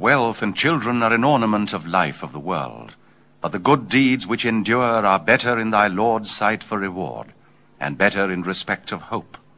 Wealth and children are an ornament of life of the world, but the good deeds which endure are better in thy Lord's sight for reward, and better in respect of hope.